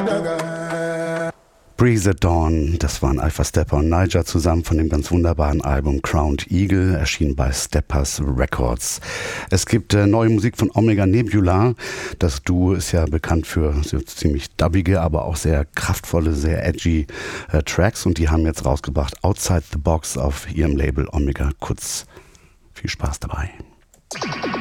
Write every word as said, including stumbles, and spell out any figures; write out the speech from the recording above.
Breeze at Dawn, das waren Alpha Stepper und Niger zusammen von dem ganz wunderbaren Album Crowned Eagle, erschienen bei Steppers Records. Es gibt äh, neue Musik von Omega Nebula. Das Duo ist ja bekannt für so ziemlich dubbige, aber auch sehr kraftvolle, sehr edgy äh, Tracks und die haben jetzt rausgebracht Outside the Box auf ihrem Label Omega Kutz. Viel Spaß dabei.